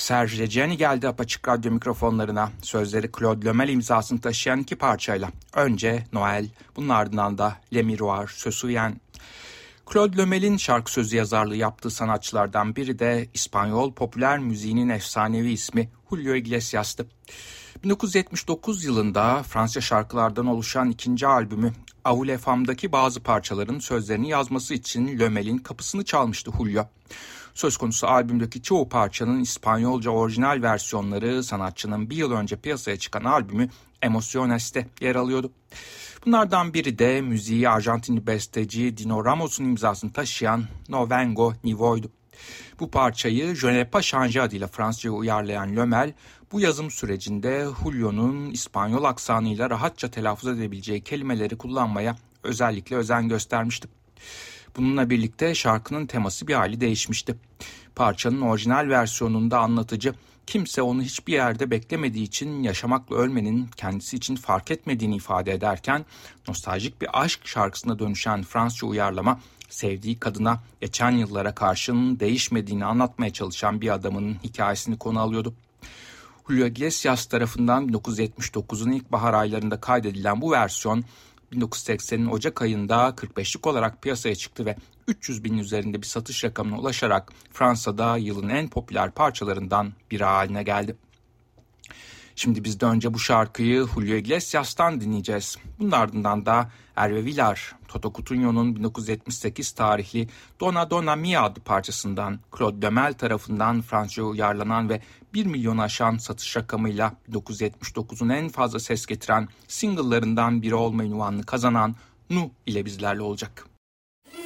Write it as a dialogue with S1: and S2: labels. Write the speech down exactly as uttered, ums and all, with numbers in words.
S1: Serge Reggiani geldi Apaçık Radyo mikrofonlarına. Sözleri Claude Lomel imzasını taşıyan iki parçayla. Önce Noel, bunun ardından da Le Miroir, Se Souvient. Claude Lomel'in şarkı sözü yazarlığı yaptığı sanatçılardan biri de İspanyol popüler müziğinin efsanevi ismi Julio Iglesias'tı. bin dokuz yüz yetmiş dokuz yılında Fransızca şarkılardan oluşan ikinci albümü Avule Fam'daki bazı parçaların sözlerini yazması için Lomel'in kapısını çalmıştı Julio. Söz konusu albümdeki çoğu parçanın İspanyolca orijinal versiyonları sanatçının bir yıl önce piyasaya çıkan albümü Emociones'te yer alıyordu. Bunlardan biri de müziği Arjantinli besteci Dino Ramos'un imzasını taşıyan No Vengo Ni Voy'du. Bu parçayı Je n'ai pas changé adıyla Fransızca'ya uyarlayan Lomel, bu yazım sürecinde Julio'nun İspanyol aksanıyla rahatça telaffuz edebileceği kelimeleri kullanmaya özellikle özen göstermişti. Bununla birlikte şarkının teması bir hali değişmişti. Parçanın orijinal versiyonunda anlatıcı, kimse onu hiçbir yerde beklemediği için yaşamakla ölmenin kendisi için fark etmediğini ifade ederken, nostaljik bir aşk şarkısına dönüşen Fransızca uyarlama, sevdiği kadına geçen yıllara karşın değişmediğini anlatmaya çalışan bir adamın hikayesini konu alıyordu. Julio Iglesias tarafından bin dokuz yüz yetmiş dokuzun ilk bahar aylarında kaydedilen bu versiyon, bin dokuz yüz seksenin Ocak ayında kırk beşlik olarak piyasaya çıktı ve üç yüz binin üzerinde bir satış rakamına ulaşarak Fransa'da yılın en popüler parçalarından biri haline geldi. Şimdi biz de önce bu şarkıyı Julio Iglesias'tan dinleyeceğiz. Bunun ardından da Hervé Villard, Toto Cutugno'nun bin dokuz yüz yetmiş sekiz tarihli Donna Donna Mia adlı parçasından Claude Lomel tarafından Fransızca uyarlanan ve bir milyonu aşan satış rakamıyla bin dokuz yüz yetmiş dokuzun en fazla ses getiren single'larından biri olma unvanını kazanan Nu ile bizlerle olacak.